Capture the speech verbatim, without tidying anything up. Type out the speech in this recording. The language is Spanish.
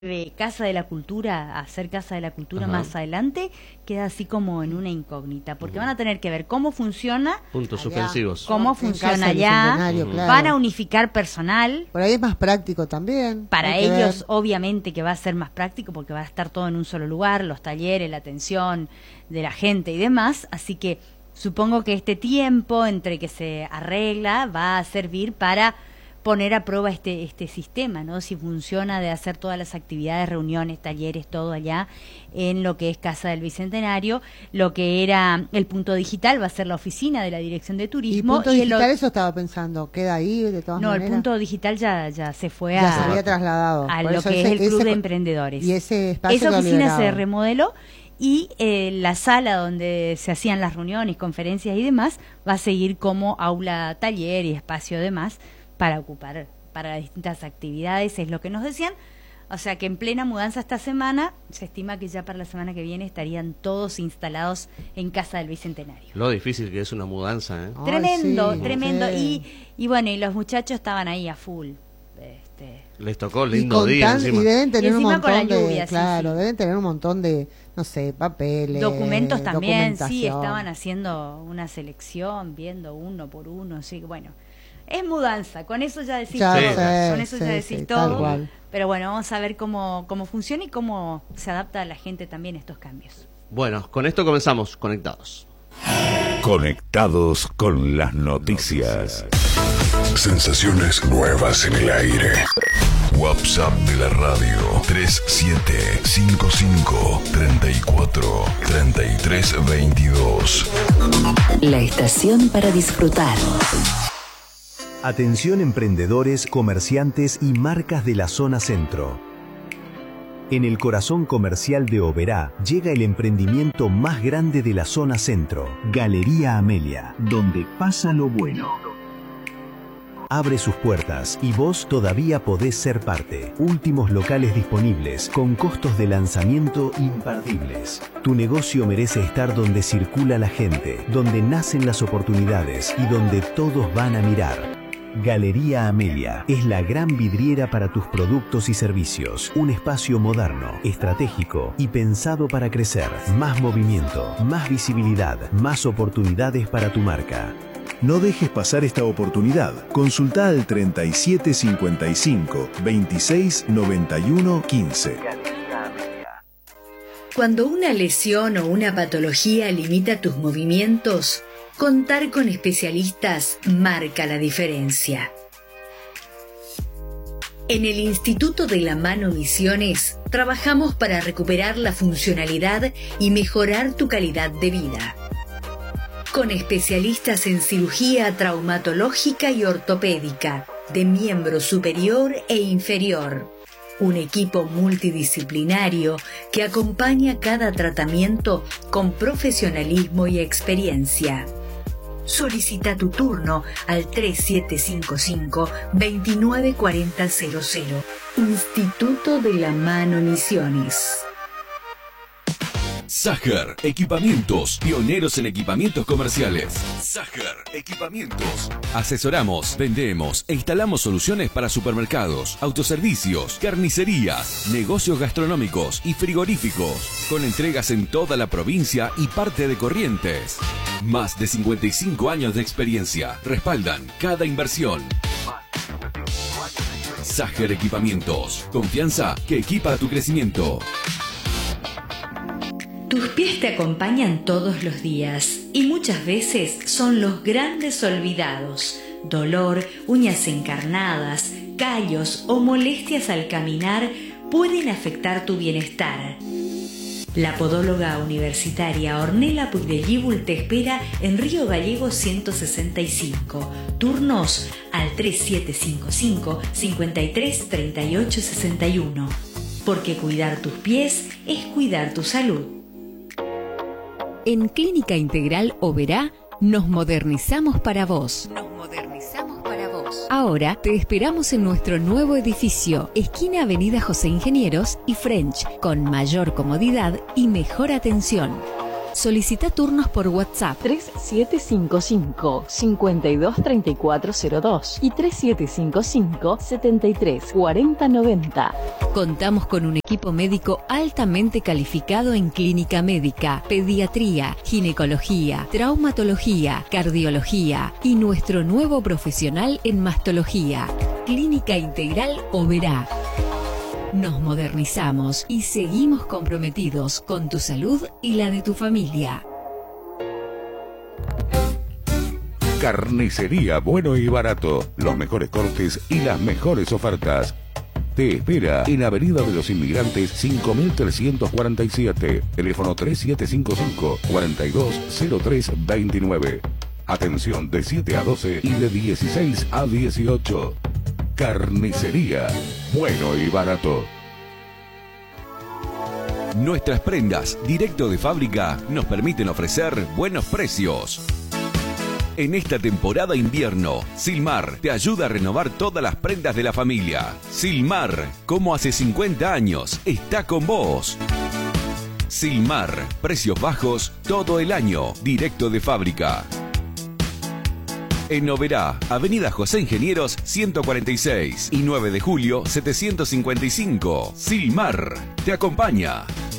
de Casa de la Cultura a hacer Casa de la Cultura Ajá. más adelante, queda así como en una incógnita, porque van a tener que ver cómo funciona, Puntos Allá. suspensivos. cómo En funciona Casa del allá, Bicentenario, claro. van a unificar personal. Por ahí es más práctico también. Para hay que ellos, ver. obviamente, que va a ser más práctico porque va a estar todo en un solo lugar, los talleres, la atención de la gente y demás. Así que supongo que este tiempo entre que se arregla va a servir para poner a prueba este este sistema, ¿no? Si funciona de hacer todas las actividades, reuniones, talleres, todo allá en lo que es Casa del Bicentenario. Lo que era el punto digital va a ser la oficina de la Dirección de Y Turismo. punto y el digital, o- eso estaba pensando, queda ahí de todas no, maneras. el punto digital ya ya se fue ya a se había trasladado. a Por lo eso que es ese- el Club ese- de Emprendedores. Y ese espacio Esa quedó oficina se liberado. remodeló y eh, la sala donde se hacían las reuniones, conferencias y demás va a seguir como aula taller y espacio demás para ocupar para distintas actividades, es lo que nos decían. O sea que en plena mudanza esta semana, se estima que ya para la semana que viene estarían todos instalados en Casa del Bicentenario. Lo difícil que es una mudanza, ¿eh? Ay, Tremendo, sí, tremendo. sí. Y, y bueno, y los muchachos estaban ahí a full. Este, Les tocó Y, lindo con día tan- encima. y deben tener Y un encima con montón la de, lluvia, sí, claro, sí. deben tener un montón de, no sé, papeles, documentos también, sí, documentación. estaban haciendo una selección, viendo uno por uno, así que bueno, es mudanza, con eso ya decís Ya todo, sé, con eso sí, ya sí, decís tal todo, cual. pero bueno, vamos a ver cómo, cómo funciona y cómo se adapta a la gente también a estos cambios. Bueno, con esto comenzamos, conectados. Conectados con las noticias. Sensaciones nuevas en el aire. WhatsApp de la radio tres siete cinco cinco, tres cuatro, tres tres dos dos. La estación para disfrutar. Atención emprendedores, comerciantes y marcas de la zona centro. En el corazón comercial de Oberá llega el emprendimiento más grande de la zona centro, Galería Amelia, donde pasa lo bueno. Abre sus puertas y vos todavía podés ser parte. Últimos locales disponibles con costos de lanzamiento imperdibles. Tu negocio merece estar donde circula la gente, donde nacen las oportunidades y donde todos van a mirar. Galería Amelia es la gran vidriera para tus productos y servicios. Un espacio moderno, estratégico y pensado para crecer. Más movimiento, más visibilidad, más oportunidades para tu marca. No dejes pasar esta oportunidad. Consulta al treinta y siete cincuenta y cinco, veintiséis noventa y uno quince. Cuando una lesión o una patología limita tus movimientos, contar con especialistas marca la diferencia. En el Instituto de la Mano Misiones trabajamos para recuperar la funcionalidad y mejorar tu calidad de vida. Con especialistas en cirugía traumatológica y ortopédica, de miembro superior e inferior. Un equipo multidisciplinario que acompaña cada tratamiento con profesionalismo y experiencia. Solicita tu turno al tres siete cinco cinco, dos nueve cuatro cero cero cero. Instituto de la Mano Misiones. Sager Equipamientos, pioneros en equipamientos comerciales. Sager Equipamientos. Asesoramos, vendemos e instalamos soluciones para supermercados, autoservicios, carnicerías, negocios gastronómicos y frigoríficos, con entregas en toda la provincia y parte de Corrientes. Más de cincuenta y cinco años de experiencia respaldan cada inversión. Sager Equipamientos, confianza que equipa tu crecimiento. Tus pies te acompañan todos los días y muchas veces son los grandes olvidados. Dolor, uñas encarnadas, callos o molestias al caminar pueden afectar tu bienestar. La podóloga universitaria Ornella Puigdellíbul te espera en Río Gallegos ciento sesenta y cinco. Turnos al tres siete cinco cinco, cinco tres, tres ocho seis uno. Porque cuidar tus pies es cuidar tu salud. En Clínica Integral Oberá nos modernizamos para vos. Nos modernizamos para vos. Ahora te esperamos en nuestro nuevo edificio, esquina Avenida José Ingenieros y French, con mayor comodidad y mejor atención. Solicita turnos por WhatsApp tres siete cinco cinco, cinco dos tres cuatro cero dos y tres siete cinco cinco, siete tres cuatro cero nueve cero. Contamos con un equipo médico altamente calificado en clínica médica, pediatría, ginecología, traumatología, cardiología y nuestro nuevo profesional en mastología. Clínica Integral Oberá. Nos modernizamos y seguimos comprometidos con tu salud y la de tu familia. Carnicería Bueno y Barato. Los mejores cortes y las mejores ofertas. Te espera en Avenida de los Inmigrantes cinco mil trescientos cuarenta y siete. Teléfono tres siete cinco cinco, cuatro dos cero tres dos nueve. Atención de siete a doce y de dieciséis a dieciocho. Carnicería Bueno y Barato. Nuestras prendas directo de fábrica nos permiten ofrecer buenos precios. En esta temporada invierno, Silmar te ayuda a renovar todas las prendas de la familia. Silmar, como hace cincuenta años, está con vos. Silmar, precios bajos todo el año, directo de fábrica. En Oberá, Avenida José Ingenieros ciento cuarenta y seis y nueve de julio setecientos cincuenta y cinco. Silmar te acompaña.